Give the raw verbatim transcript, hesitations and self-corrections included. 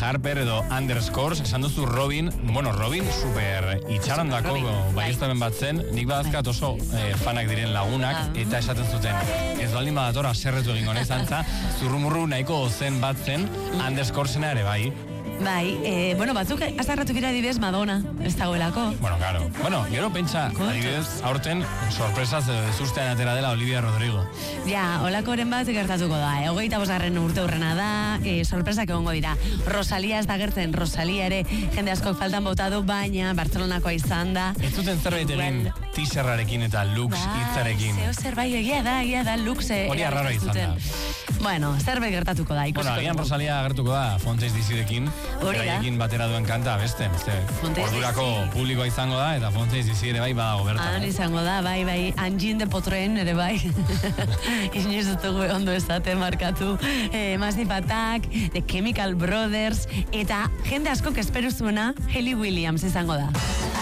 Harper edo Underscores, esan duzu Robin, bueno, Robin super itxarandako baiestamen bat zen, nik badazkat oso eh, fanak diren lagunak, eta esaten zuten, ez baldin badatora serretu egingo nahi zantza, zurrumurru nahiko zen bat zen, Underscoresena ere bai. Bai, eh, bueno, batzuk azarratuk ira adibidez Madonna, ez dagoelako. Bueno, claro. Bueno, gero pentsa, adibidez, aurten sorpresaz dezustean atera dela Olivia Rodrigo. Ja, olakoren bat gertatuko da, eh? Hogeita bosgarren urte urrena da, eh, sorpresak egongo dira. Rosalia ez da gertzen, Rosalia ere jende askok faltan botadu, baina Bartzelonakoa izan da. Ez duten zerbait egin teaserrarekin eta Lux hitzarekin. Zeo zerbait egia da, egia da, Lux hori arraro izan da. Bueno, zerbait gertatuko da, ikusiko. Bueno, agian Rosalia gertuko da, Fontes dizirekin, beraiekin batera duen kanta, beste, beste. Ordurako publikoa izango da, eta Fontes dizi ere bai badago bertan. Han izango da, bai, bai, Angin de Potren ere bai. Inoiz dutugu ondo esate markatu. Eh, Massive Attack, The Chemical Brothers, eta jende askok esperu zuena, Hayley Williams izango da.